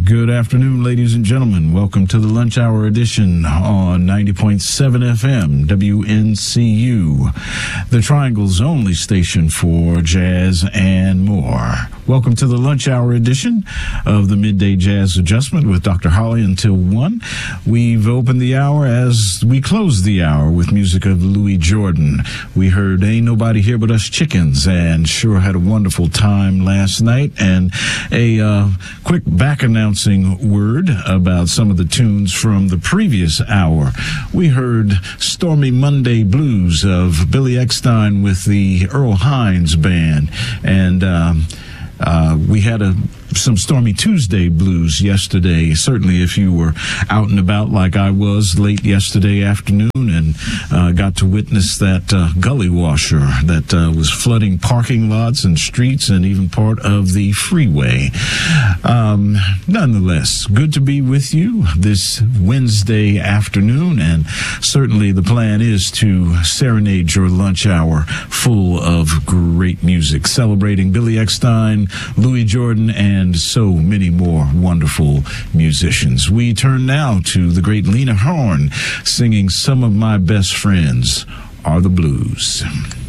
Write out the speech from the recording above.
Good afternoon, ladies and gentlemen. Welcome to the Lunch Hour edition on 90.7 FM, WNCU, the Triangle's only station for jazz and more. Welcome to the Lunch Hour edition of the Midday Jazz Adjustment with Dr. Holly until 1. We've opened the hour as we close the hour with music of Louis Jordan. We heard Ain't Nobody Here But Us Chickens and sure had a wonderful time last night. And a quick back announcing word about some of the tunes from the previous hour. We heard Stormy Monday Blues of Billy Eckstine with the Earl Hines Band, and we had some Stormy Tuesday blues yesterday. Certainly if you were out and about like I was late yesterday afternoon and got to witness that gully washer that was flooding parking lots and streets and even part of the freeway. Nonetheless, good to be with you this Wednesday afternoon, and certainly the plan is to serenade your lunch hour full of great music, celebrating Billy Eckstine, Louis Jordan, and so many more wonderful musicians. We turn now to the great Lena Horne singing Some of My Best Friends Are the Blues.